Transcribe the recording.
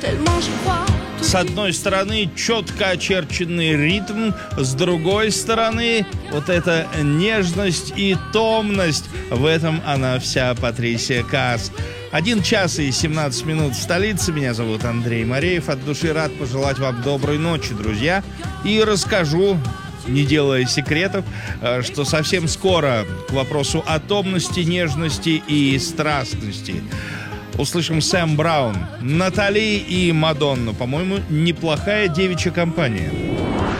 С одной стороны, четко очерченный ритм, с другой стороны, вот эта нежность и томность. В этом она вся, Патрисия Каас. 1 час и 17 минут в столице. Меня зовут Андрей Мореев. От души рад пожелать вам доброй ночи, друзья. И расскажу, не делая секретов, что совсем скоро к вопросу о томности, нежности и страстности услышим Сэм Браун, Натали и Мадонну. По-моему, неплохая девичья компания.